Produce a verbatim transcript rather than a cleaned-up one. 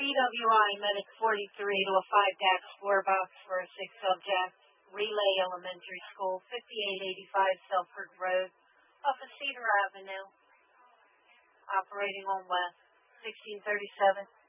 B W I Medic forty-three to a five D A C score box for a six subject, Relay Elementary School, fifty-eight eighty-five Selford Road, off of Cedar Avenue, operating on West, sixteen thirty-seven.